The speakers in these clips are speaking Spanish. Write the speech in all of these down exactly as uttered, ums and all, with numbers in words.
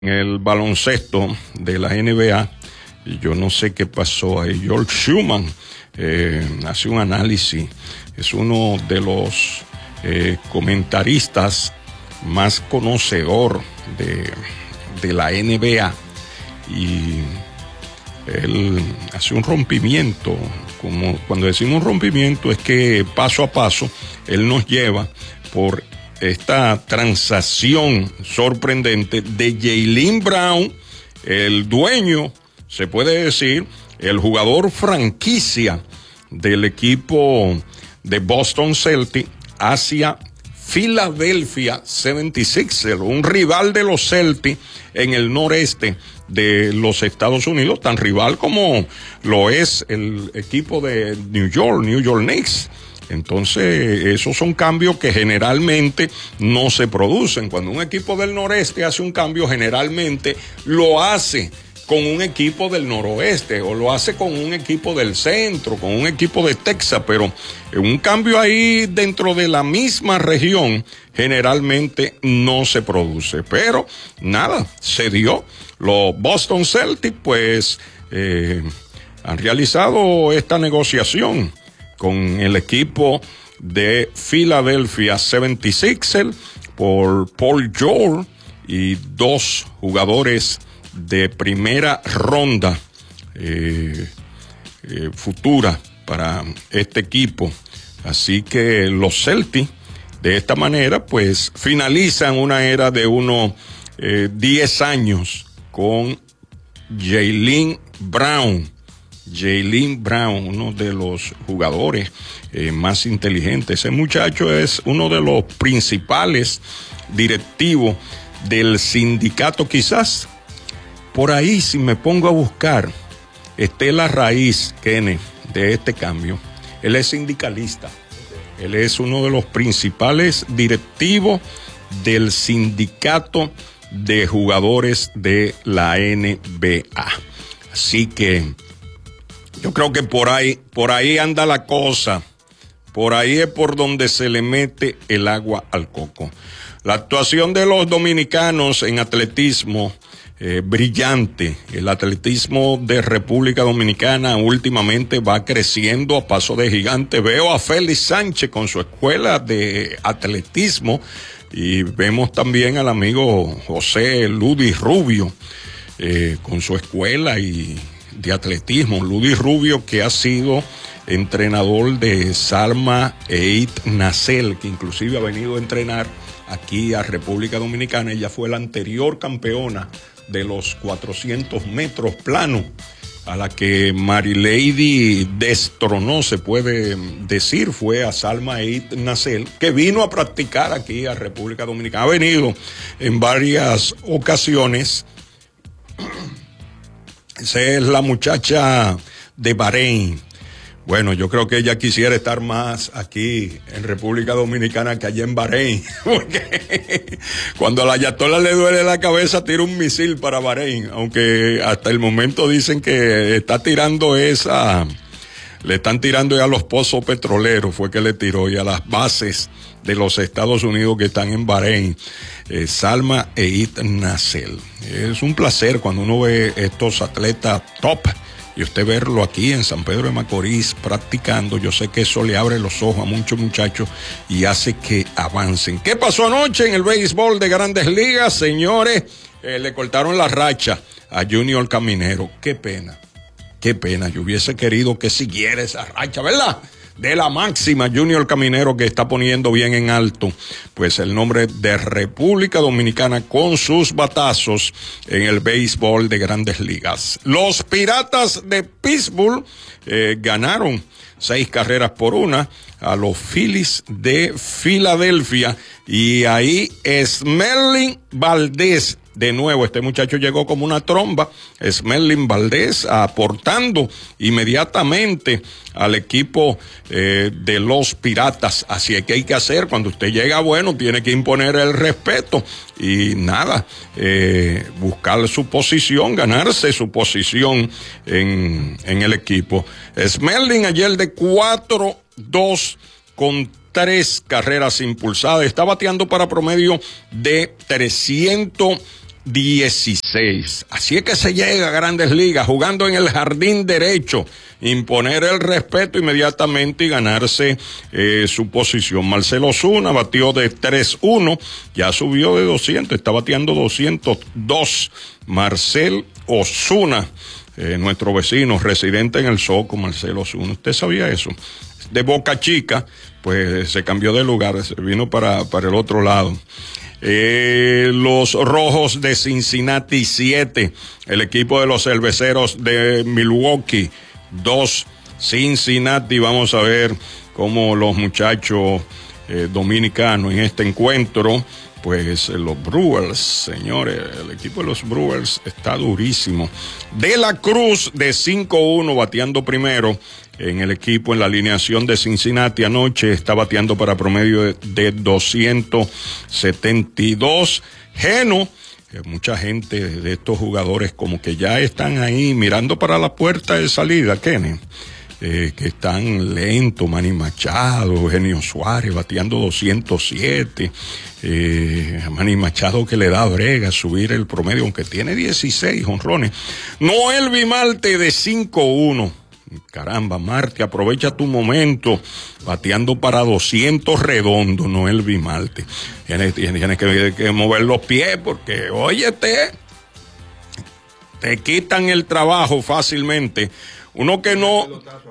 En el baloncesto de la N B A, yo no sé qué pasó ahí. George Schumann eh, hace un análisis, es uno de los eh, comentaristas más conocedor de, de la N B A, y él hace un rompimiento. Como cuando decimos rompimiento es que paso a paso él nos lleva por esta transacción sorprendente de Jaylen Brown, el dueño, se puede decir, el jugador franquicia del equipo de Boston Celtics, hacia Philadelphia setenta y seis ers, un rival de los Celtics en el noreste de los Estados Unidos, tan rival como lo es el equipo de New York, New York Knicks. Entonces, esos son cambios que generalmente no se producen. Cuando un equipo del noreste hace un cambio, generalmente lo hace con un equipo del noroeste, o lo hace con un equipo del centro, con un equipo de Texas, pero un cambio ahí dentro de la misma región generalmente no se produce. Pero nada, se dio. Los Boston Celtics pues eh, han realizado esta negociación con el equipo de Philadelphia setenta y seis ers por Paul George y dos jugadores de primera ronda eh, eh, futura para este equipo. Así que los Celtics de esta manera pues finalizan una era de unos eh, diez años con Jaylen Brown. Jaylen Brown, uno de los jugadores eh, más inteligentes. Ese muchacho es uno de los principales directivos del sindicato. Quizás por ahí, si me pongo a buscar, esté la raíz, Kenneth, de este cambio. Él es sindicalista. Él es uno de los principales directivos del sindicato de jugadores de la N B A. Así que yo creo que por ahí, por ahí anda la cosa. Por ahí es por donde se le mete el agua al coco. La actuación de los dominicanos en atletismo, eh, brillante. El atletismo de República Dominicana últimamente va creciendo a paso de gigante. Veo a Félix Sánchez con su escuela de atletismo, y vemos también al amigo José Ludy Rubio eh, con su escuela y de atletismo. Ludy Rubio, que ha sido entrenador de Salma Eid Nassel, que inclusive ha venido a entrenar aquí a República Dominicana. Ella fue la anterior campeona de los cuatrocientos metros plano, a la que Marilady destronó, se puede decir, fue a Salma Eid Nassel, que vino a practicar aquí a República Dominicana. Ha venido en varias ocasiones. Esa es la muchacha de Bahrein. Bueno, yo creo que ella quisiera estar más aquí en República Dominicana que allá en Bahrein, porque cuando a la ayatola le duele la cabeza tira un misil para Bahrein, aunque hasta el momento dicen que está tirando esa, le están tirando ya a los pozos petroleros, fue que le tiró, y a las bases de los Estados Unidos que están en Bahrein. eh, Salma Eid Nassel. Es un placer cuando uno ve estos atletas top y usted verlo aquí en San Pedro de Macorís practicando. Yo sé que eso le abre los ojos a muchos muchachos y hace que avancen. ¿Qué pasó anoche en el béisbol de Grandes Ligas, señores? Eh, le cortaron la racha a Junior Caminero. Qué pena, qué pena. Yo hubiese querido que siguiera esa racha, ¿verdad? De la máxima, Junior Caminero, que está poniendo bien en alto pues el nombre de República Dominicana con sus batazos en el béisbol de Grandes Ligas. Los Piratas de Pittsburgh eh, ganaron seis carreras por una a los Phillies de Filadelfia, y ahí Esmerlin Valdés, de nuevo, este muchacho llegó como una tromba. Esmerlin Valdés aportando inmediatamente al equipo eh, de los Piratas. Así es que hay que hacer, cuando usted llega bueno, tiene que imponer el respeto y nada, eh, buscar su posición, ganarse su posición en, en el equipo. Esmerlin ayer de cuatro dos con tres carreras impulsadas, está bateando para promedio de trescientos dieciséis. Así es que se llega a Grandes Ligas, jugando en el jardín derecho, imponer el respeto inmediatamente y ganarse eh, su posición. Marcell Ozuna batió de tres uno, ya subió de doscientos, está bateando doscientos dos. Marcell Ozuna, eh, nuestro vecino, residente en el Soco, Marcell Ozuna. ¿Usted sabía eso? De Boca Chica, pues se cambió de lugar, se vino para, para el otro lado. Eh, los Rojos de Cincinnati siete, el equipo de los Cerveceros de Milwaukee dos. Cincinnati, vamos a ver cómo los muchachos eh, dominicanos en este encuentro, pues eh, los Brewers, señores, el equipo de los Brewers está durísimo. De la Cruz de cinco uno bateando primero en el equipo, en la alineación de Cincinnati anoche, está bateando para promedio de, de doscientos setenta y dos. Geno, eh, mucha gente de estos jugadores como que ya están ahí mirando para la puerta de salida, Kenny, eh, que están lentos. Manny Machado, Eugenio Suárez bateando doscientos siete, eh, Manny Machado que le da brega subir el promedio, aunque tiene dieciséis jonrones. Noel Vimalte de cinco uno. Caramba, Marte, aprovecha tu momento, bateando para doscientos redondo, Noel Vimalte. Tienes, tienes que, que mover los pies porque, óyete, te quitan el trabajo fácilmente. Uno que no...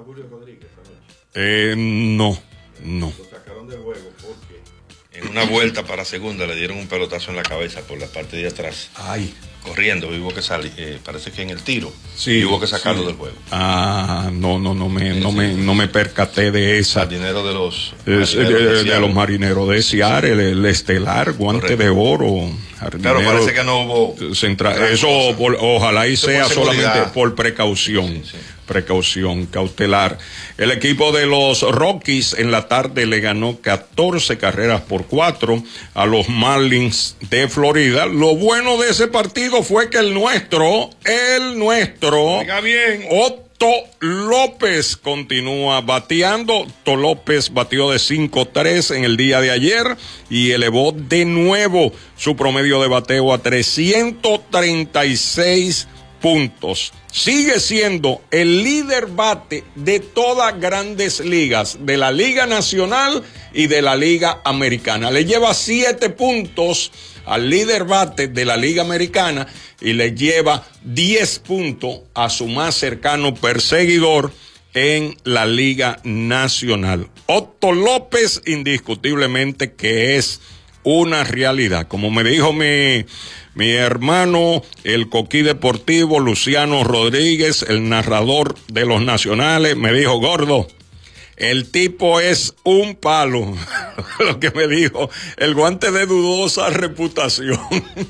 Eh, no, no. Lo sacaron del juego porque en una vuelta para segunda le dieron un pelotazo en la cabeza por la parte de atrás. Ay. Corriendo, y hubo que salir, eh, parece que en el tiro, sí, y hubo que sacarlo sí. del juego. Ah, no, no, no me, sí, no sí. me, no me percaté de esa. El dinero de los es, de, de, de los marineros de Seattle, el, el estelar, guante Correcto. de oro. Claro, parece que no hubo. Central, eso, por, ojalá y sea solamente por precaución. Sí, sí. Precaución cautelar. El equipo de los Rockies en la tarde le ganó catorce carreras por cuatro a los Marlins de Florida. Lo bueno de ese partido fue que el nuestro, el nuestro, Oiga bien, Otto López continúa bateando. Otto López batió de cinco tres en el día de ayer y elevó de nuevo su promedio de bateo a trescientos treinta y seis puntos. Sigue siendo el líder bate de todas Grandes Ligas, de la Liga Nacional y de la Liga Americana. Le lleva siete puntos al líder bate de la Liga Americana y le lleva diez puntos a su más cercano perseguidor en la Liga Nacional. Otto López, indiscutiblemente que es una realidad. Como me dijo mi, mi hermano, el coquí deportivo, Luciano Rodríguez, el narrador de los nacionales, me dijo, gordo, el tipo es un palo. Lo que me dijo, el guante de dudosa reputación.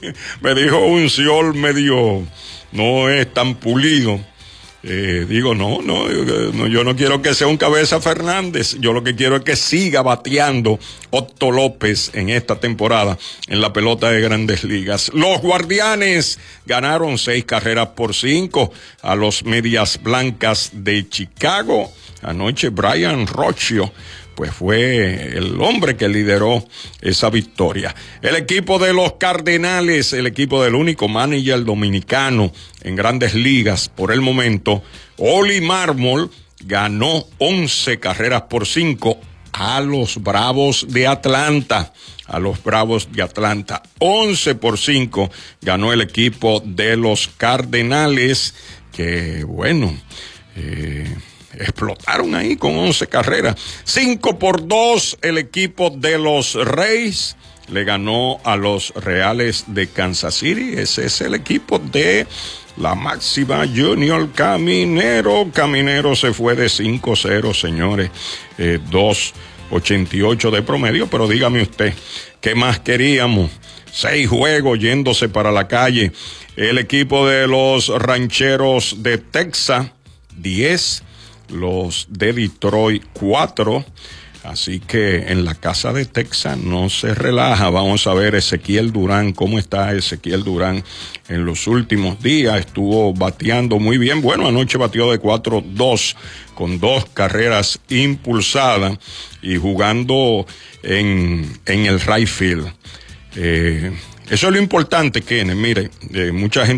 Me dijo un siol medio, no es tan pulido. Eh, digo, no, no, no, yo no quiero que sea un Cabeza Fernández, yo lo que quiero es que siga bateando Otto López en esta temporada en la pelota de Grandes Ligas. Los Guardianes ganaron seis carreras por cinco a los Medias Blancas de Chicago. Anoche Brian Rocchio pues fue el hombre que lideró esa victoria. El equipo de los Cardenales, el equipo del único manager dominicano en Grandes Ligas por el momento, Oli Marmol, ganó once carreras por cinco a los Bravos de Atlanta. A los Bravos de Atlanta, once por cinco ganó el equipo de los Cardenales, que bueno, eh... explotaron ahí con once carreras. cinco por dos el equipo de los Reyes le ganó a los Reales de Kansas City. Ese es el equipo de la máxima Junior Caminero. Caminero se fue de cinco cero, señores. Eh, dos ochenta y ocho de promedio, pero dígame usted, ¿qué más queríamos? Seis juegos yéndose para la calle. El equipo de los Rancheros de Texas, diez. Los de Detroit, cuatro. Así que en la casa de Texas no se relaja. Vamos a ver Ezequiel Durán, cómo está Ezequiel Durán en los últimos días. Estuvo bateando muy bien. Bueno, anoche batió de cuatro dos con dos carreras impulsadas y jugando en, en el right field. Eh, Eso es lo importante, Kenneth. Mire, eh, mucha gente